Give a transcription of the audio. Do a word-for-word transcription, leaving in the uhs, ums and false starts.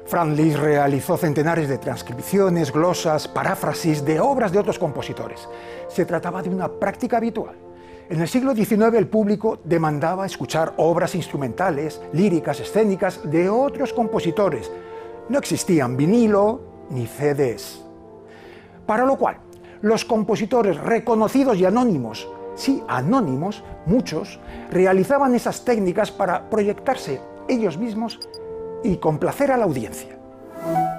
Franz Liszt realizó centenares de transcripciones, glosas, paráfrasis de obras de otros compositores. Se trataba de una práctica habitual. En el siglo diecinueve el público demandaba escuchar obras instrumentales, líricas, escénicas de otros compositores. No existían vinilo ni C Ds. Para lo cual, los compositores reconocidos y anónimos, sí, anónimos, muchos, realizaban esas técnicas para proyectarse ellos mismos y complacer a la audiencia.